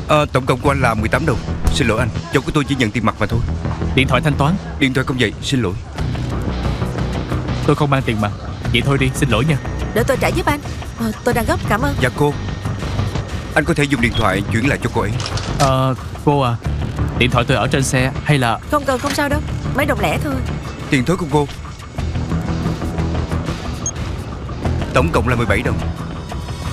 Tổng cộng của anh là 18 đồng. Xin lỗi anh, chỗ của tôi chỉ nhận tiền mặt mà thôi. Điện thoại thanh toán. Điện thoại không vậy, xin lỗi. Tôi không mang tiền mặt. Vậy thôi đi, xin lỗi nha. Để tôi trả giúp anh. Tôi đang gấp, cảm ơn. Dạ cô, anh có thể dùng điện thoại chuyển lại cho cô ấy. Cô à, điện thoại tôi ở trên xe hay là... Không cần, không sao đâu. Mấy đồng lẻ thôi. Tiền thối của cô. Tổng cộng là 17 đồng.